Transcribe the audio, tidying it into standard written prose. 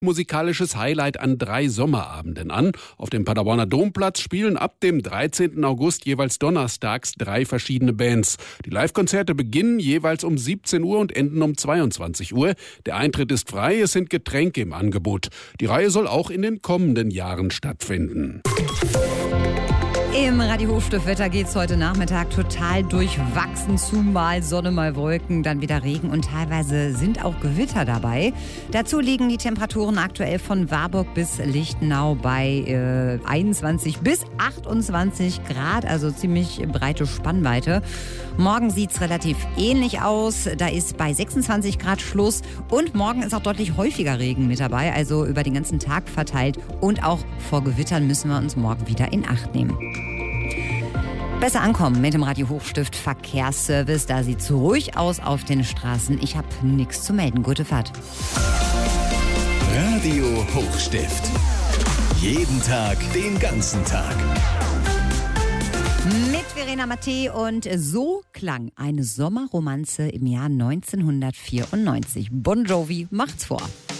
musikalisches Highlight an 3 Sommerabenden an. Auf dem Paderborner Domplatz spielen ab dem 13. August jeweils donnerstags 3 verschiedene Bands. Die Live-Konzerte beginnen jeweils um 17 Uhr und enden um 22 Uhr. Der Eintritt ist frei, es sind Getränke im Angebot. Die Reihe soll auch in den kommenden Jahren stattfinden. Im Radio Hochstift-Wetter geht's heute Nachmittag total durchwachsen zu, mal Sonne, mal Wolken, dann wieder Regen und teilweise sind auch Gewitter dabei. Dazu liegen die Temperaturen aktuell von Warburg bis Lichtenau bei 21 bis 28 Grad, also ziemlich breite Spannweite. Morgen sieht's relativ ähnlich aus, da ist bei 26 Grad Schluss und morgen ist auch deutlich häufiger Regen mit dabei, also über den ganzen Tag verteilt und auch vor Gewittern müssen wir uns morgen wieder in Acht nehmen. Besser ankommen mit dem Radio Hochstift Verkehrsservice. Da sieht's ruhig aus auf den Straßen. Ich habe nichts zu melden. Gute Fahrt. Radio Hochstift. Jeden Tag, den ganzen Tag. Mit Verena Mattei und so klang eine Sommerromanze im Jahr 1994. Bon Jovi macht's vor.